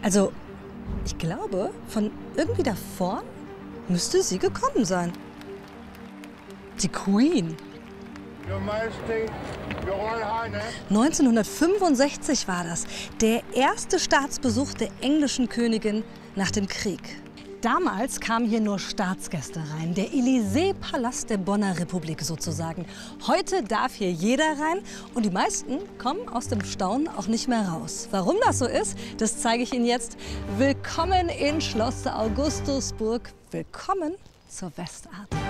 Also, ich glaube, von irgendwie da vorn müsste sie gekommen sein. Die Queen. 1965 war das. Der erste Staatsbesuch der englischen Königin nach dem Krieg. Damals kamen hier nur Staatsgäste rein, der Élysée-Palast der Bonner Republik sozusagen. Heute darf hier jeder rein und die meisten kommen aus dem Staunen auch nicht mehr raus. Warum das so ist, das zeige ich Ihnen jetzt. Willkommen in Schloss Augustusburg. Willkommen zur Westart.